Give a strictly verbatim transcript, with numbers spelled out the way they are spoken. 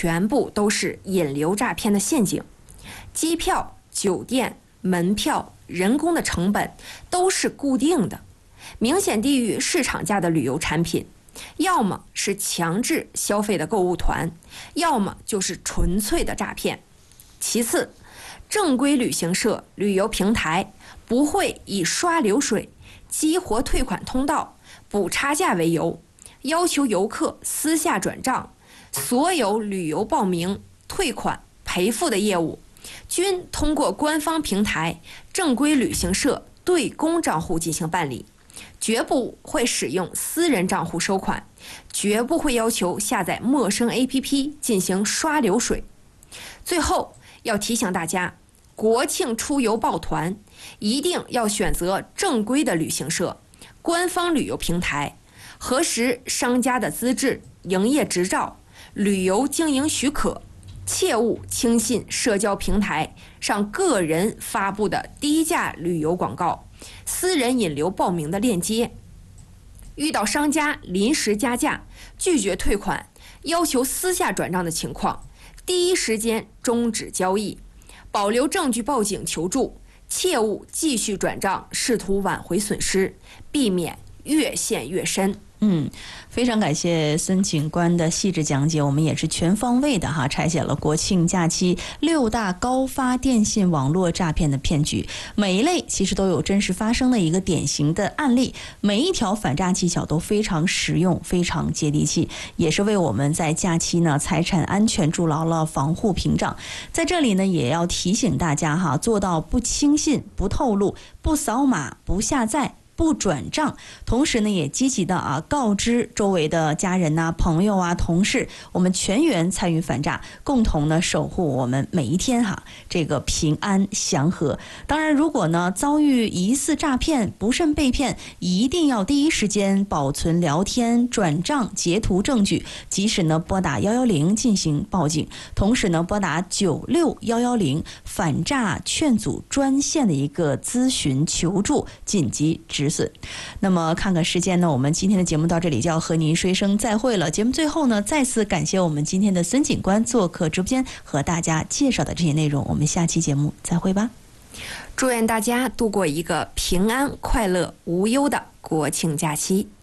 全部都是引流诈骗的陷阱。机票、酒店、门票、人工的成本都是固定的，明显低于市场价的旅游产品，要么是强制消费的购物团，要么就是纯粹的诈骗。其次，正规旅行社、旅游平台不会以刷流水、激活退款通道、补差价为由，要求游客私下转账。所有旅游报名、退款、赔付的业务，均通过官方平台、正规旅行社对公账户进行办理，绝不会使用私人账户收款，绝不会要求下载陌生 A P P 进行刷流水。最后要提醒大家，国庆出游抱团一定要选择正规的旅行社、官方旅游平台，核实商家的资质、营业执照、旅游经营许可，切勿轻信社交平台上个人发布的低价旅游广告、私人引流报名的链接。遇到商家临时加价、拒绝退款、要求私下转账的情况，第一时间终止交易，保留证据报警求助，切勿继续转账，试图挽回损失，避免越陷越深。 嗯，非常感谢孙警官的细致讲解，我们也是全方位的哈拆解了国庆假期六大高发电信网络诈骗的骗局，每一类其实都有真实发生的一个典型的案例，每一条反诈技巧都非常实用，非常接地气，也是为我们在假期呢财产安全筑牢了防护屏障。在这里呢，也要提醒大家哈，做到不轻信、不透露、不扫码、不下载、不转账，同时呢也积极的啊告知周围的家人呐、啊、朋友啊、同事，我们全员参与反诈，共同呢守护我们每一天哈这个平安祥和。当然，如果呢遭遇疑似诈骗，不慎被骗，一定要第一时间保存聊天、转账截图证据，及时呢拨打一一零进行报警，同时呢拨打九六一一零反诈劝阻专线的一个咨询求助紧急止损。那么看看时间呢，我们今天的节目到这里就要和您说一声再会了。节目最后呢，再次感谢我们今天的孙警官做客直播间和大家介绍的这些内容，我们下期节目再会吧。 祝愿大家度过一个平安、快乐、无忧的国庆假期。